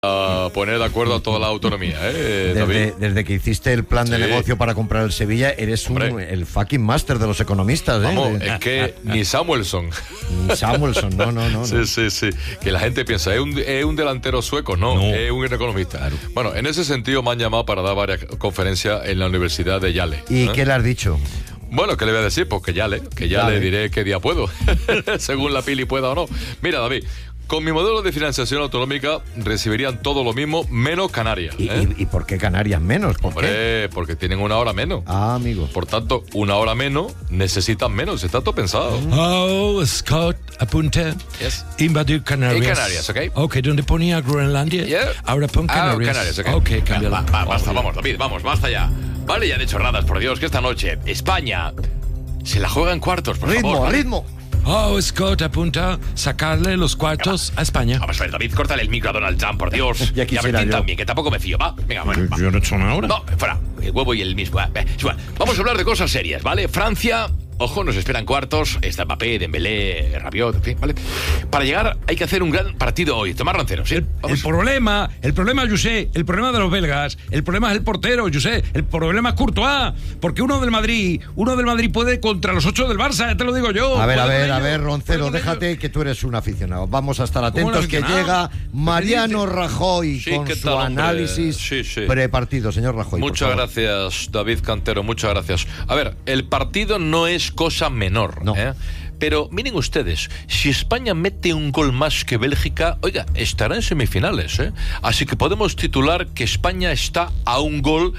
a poner de acuerdo a toda la autonomía, David. Desde que hiciste el plan de negocio para comprar el Sevilla, eres el fucking máster de los economistas. Vamos, es que ni Samuelson. Ni Samuelson, no. Sí. Que la gente piensa, es un delantero sueco. No, es un economista. Claro. Bueno, en ese sentido me han llamado para dar varias conferencias en la Universidad de Yale. ¿Y qué le has dicho? Bueno, ¿qué le voy a decir? Pues que ya le diré qué día puedo, según la pili pueda o no. Mira, David, con mi modelo de financiación autonómica recibirían todo lo mismo, menos Canarias. ¿Y por qué Canarias menos? Hombre, porque tienen una hora menos. Ah, amigo. Por tanto, una hora menos necesitan menos. Está todo pensado. Oh, Scott, apunta. Yes. Invadir Canarias. Y Canarias, ¿ok? Ok, donde ponía Groenlandia. Yeah. Ahora pon Canarias. Canarias, ¿ok? Ok, cámbialo. Basta, vamos, David, basta ya. Vale ya de chorradas, por Dios, que esta noche España se la juega en cuartos, por favor. ¿Vale? Ritmo. Oh, Scott, apunta sacarle los cuartos a España. Vamos a ver, David, córtale el micro a Donald Trump, por Dios. Ya y a Bertín también, que tampoco me fío, ¿va? Venga, bueno, va. Yo no he hecho nada ahora. No, fuera, el huevo y el mismo. Vamos a hablar de cosas serias, ¿vale? Francia, ojo, nos esperan cuartos. Está Mbappé, Dembélé, Rabiot, en fin, ¿vale? Para llegar hay que hacer un gran partido hoy. Tomar ranceros, ¿sí? El problema, José, el problema de los belgas, el problema es el portero, José, el problema es Courtois, porque uno del Madrid puede contra los 8 del Barça, ya te lo digo yo. A ver, Roncero, déjate que tú eres un aficionado. Vamos a estar atentos que llega Mariano Rajoy con su análisis prepartido. Señor Rajoy, muchas gracias, David Cantero, muchas gracias. A ver, el partido no es cosa menor, no. Pero miren ustedes, si España mete un gol más que Bélgica, oiga, estará en semifinales, Así que podemos titular que España está a un gol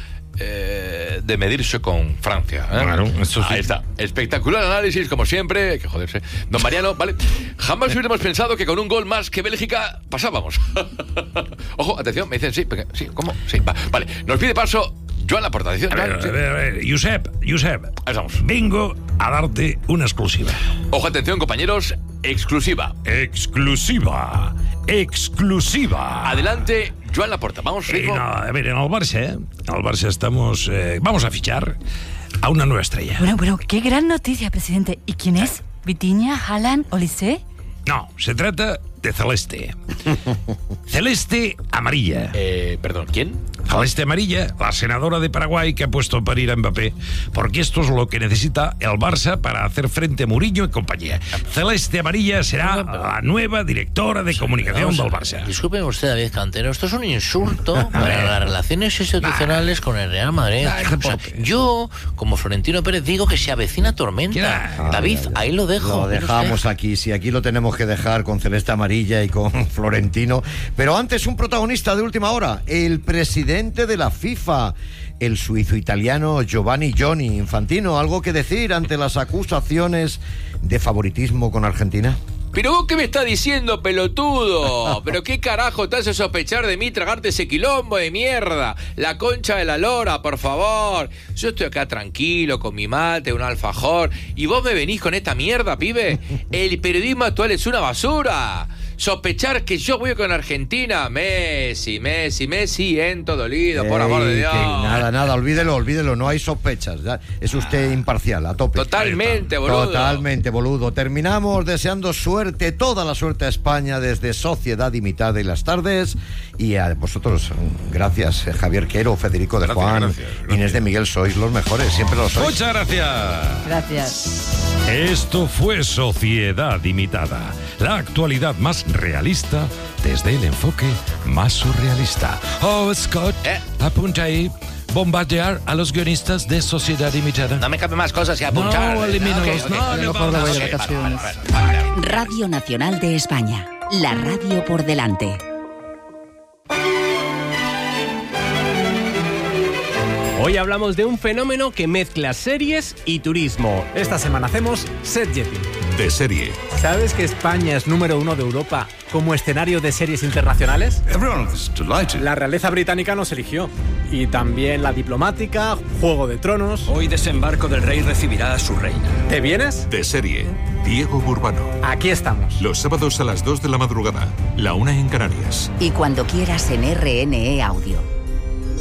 de medirse con Francia. Claro, eso sí. Ahí está. Espectacular análisis, como siempre. Hay que joderse. Don Mariano, ¿vale? Jamás hubiéramos pensado que con un gol más que Bélgica pasábamos. Ojo, atención, me dicen sí, ¿cómo? Sí, vale. Nos pide paso Joan Laporta. A ver, Josep, ahí vamos. vengo a darte una exclusiva. Ojo, atención, compañeros, exclusiva. Exclusiva. Adelante, Joan Laporta. Vamos, Rico. A ver, en el Barça estamos... vamos a fichar a una nueva estrella. Bueno, qué gran noticia, presidente. ¿Y quién es? ¿Vitinha, Haaland, Olise? No, se trata de Celeste. Celeste Amarilla. Perdón, ¿quién? Celeste Amarilla, la senadora de Paraguay que ha puesto a parir a Mbappé, porque esto es lo que necesita el Barça para hacer frente a Mourinho y compañía. Celeste Amarilla será la nueva directora de comunicación del Barça. Disculpe usted, David Cantero, esto es un insulto para las relaciones institucionales con el Real Madrid. O sea, yo, como Florentino Pérez, digo que se avecina tormenta. David, ahí lo dejo. Lo dejamos aquí, sí, aquí lo tenemos que dejar con Celeste Amarilla y con Florentino. Pero antes, un protagonista de última hora, el presidente de la FIFA, el suizo-italiano Giovanni Infantino. ¿Algo que decir ante las acusaciones de favoritismo con Argentina? ¿Pero vos qué me estás diciendo, pelotudo? ¿Pero qué carajo te hace sospechar de mí tragarte ese quilombo de mierda? La concha de la lora, por favor. Yo estoy acá tranquilo, con mi mate, un alfajor, y vos me venís con esta mierda, pibe. El periodismo actual es una basura. Sospechar que yo voy con Argentina. Messi, ento dolido, por amor de Dios. Nada, olvídelo, no hay sospechas. Es usted imparcial, a tope. Totalmente, boludo. Totalmente, boludo. Terminamos deseando suerte, toda la suerte a España desde Sociedad Imitada y Las Tardes. Y a vosotros, gracias, Javier Quero, Federico de Juan, gracias. Inés de Miguel, sois los mejores, siempre lo sois. Muchas gracias. Gracias. Esto fue Sociedad Imitada, la actualidad más realista desde el enfoque más surrealista. Oh, Scott, apunta ahí. Bombardear a los guionistas de Sociedad Imitada. No me cabe más cosas que apuntar. No, elimínalos. Radio Nacional de España. La radio por delante. Hoy hablamos de un fenómeno que mezcla series y turismo. Esta semana hacemos set jetting. De serie. ¿Sabes que España es número 1 de Europa como escenario de series internacionales? La realeza británica nos eligió. Y también la diplomática, Juego de Tronos. Hoy Desembarco del Rey recibirá a su reina. ¿Te vienes? De serie. Diego Burbano. Aquí estamos. Los sábados a las 2 de la madrugada, la 1 en Canarias. Y cuando quieras en RNE Audio.